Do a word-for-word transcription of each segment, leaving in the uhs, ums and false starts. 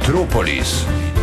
Metropolis.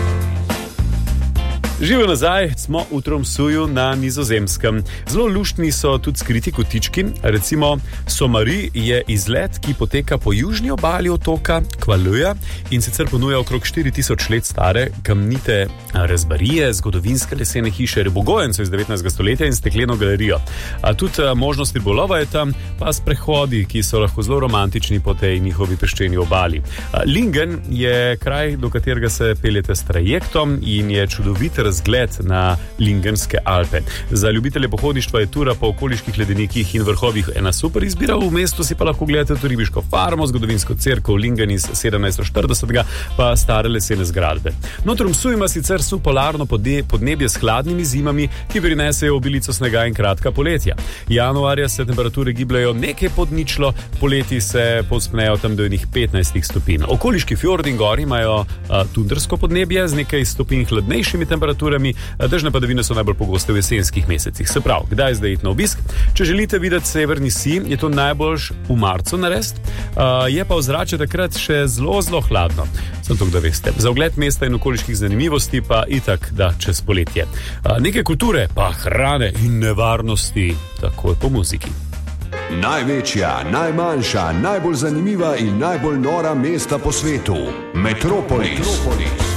Živijo nazaj, smo v Tromsuju na Nizozemskem. Zelo luštni so tudi skriti kotički. Recimo Somari je izlet, ki poteka po južni obali otoka Kvaløya in sicer ponuja okrog štiri tisoč let stare kamnite rezbarije, zgodovinske lesene hiše, ribogojence iz devetnajstega stoletja in stekleno galerijo. A tudi možnost ribolova je tam, pa sprehodi, ki so lahko zelo romantični po tej njihovi peščeni obali. Lingen je kraj, do katerega se peljete s trajektom in je čudovit razgled na Lingenske Alpe. Za ljubitelje pohodništva je tura po okoliških ledenikih in vrhovih ena super izbira, v mestu si pa lahko gledate tudi ribiško farmo, zgodovinsko cerkev Lingen iz sedemnajststo štiridesetega, pa stare lesene zgradbe. No, Tromsø ima sicer subpolarno podnebje s hladnimi zimami, ki prinesejo obilico snega in kratka poletja. Januarja se temperature gibljajo nekaj pod ničlo, poleti se povzpnejo tam do enih petnajst stopinj. Okoliški fjordi in gori imajo a, tundrsko podnebje z nekaj stopinj hladnejšimi temperaturami. Dežne padavine so najbolj pogoste v jesenskih mesecih. Se pravi, kdaj zdaj iti na obisk? Če želite videti severni sij, je to najboljš v marcu narediti, uh, je pa ozračje takrat še zelo, zelo hladno. Sem to, da veste. Za ogled mesta in okoliških zanimivosti pa itak, da čez poletje. Uh, nekaj kulture, pa hrane in nevarnosti, takoj po muziki. Največja, najmanjša, najbolj zanimiva in najbolj nora mesta po svetu. Metropolis. Metropolis.